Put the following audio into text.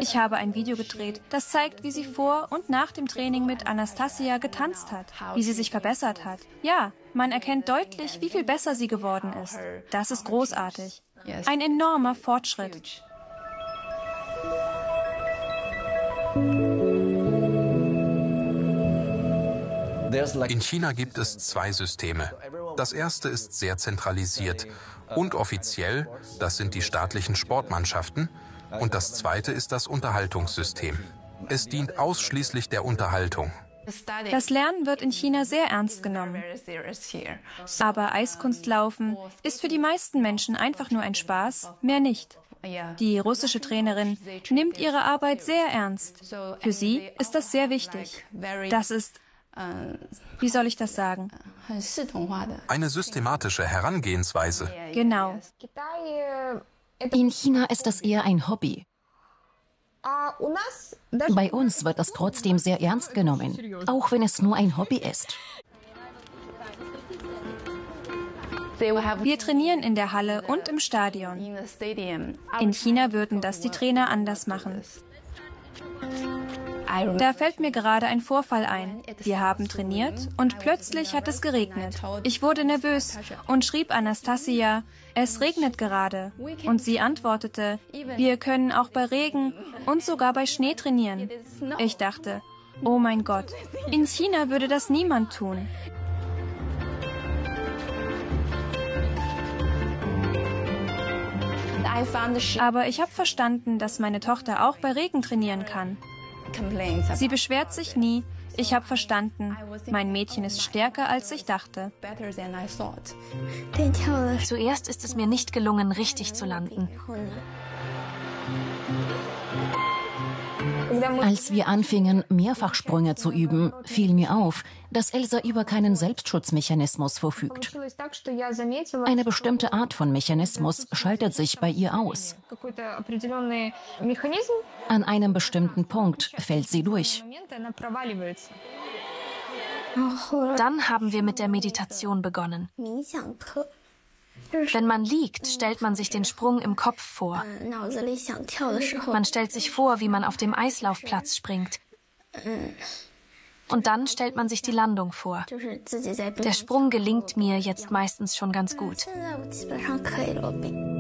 Ich habe ein Video gedreht, das zeigt, wie sie vor und nach dem Training mit Anastasia getanzt hat, wie sie sich verbessert hat. Ja, man erkennt deutlich, wie viel besser sie geworden ist. Das ist großartig. Ein enormer Fortschritt. In China gibt es 2 Systeme. Das erste ist sehr zentralisiert und offiziell, das sind die staatlichen Sportmannschaften, und das zweite ist das Unterhaltungssystem. Es dient ausschließlich der Unterhaltung. Das Lernen wird in China sehr ernst genommen. Aber Eiskunstlaufen ist für die meisten Menschen einfach nur ein Spaß, mehr nicht. Die russische Trainerin nimmt ihre Arbeit sehr ernst. Für sie ist das sehr wichtig. Das ist, wie soll ich das sagen? Eine systematische Herangehensweise. Genau. In China ist das eher ein Hobby. Bei uns wird das trotzdem sehr ernst genommen, auch wenn es nur ein Hobby ist. Wir trainieren in der Halle und im Stadion. In China würden das die Trainer anders machen. Da fällt mir gerade ein Vorfall ein. Wir haben trainiert und plötzlich hat es geregnet. Ich wurde nervös und schrieb Anastasia, es regnet gerade. Und sie antwortete, wir können auch bei Regen und sogar bei Schnee trainieren. Ich dachte, oh mein Gott, in China würde das niemand tun. Aber ich habe verstanden, dass meine Tochter auch bei Regen trainieren kann. Sie beschwert sich nie. Ich habe verstanden, mein Mädchen ist stärker, als ich dachte. Zuerst ist es mir nicht gelungen, richtig zu landen. Als wir anfingen, Mehrfachsprünge zu üben, fiel mir auf, dass Elsa über keinen Selbstschutzmechanismus verfügt. Eine bestimmte Art von Mechanismus schaltet sich bei ihr aus. An einem bestimmten Punkt fällt sie durch. Dann haben wir mit der Meditation begonnen. Wenn man liegt, stellt man sich den Sprung im Kopf vor. Man stellt sich vor, wie man auf dem Eislaufplatz springt. Und dann stellt man sich die Landung vor. Der Sprung gelingt mir jetzt meistens schon ganz gut.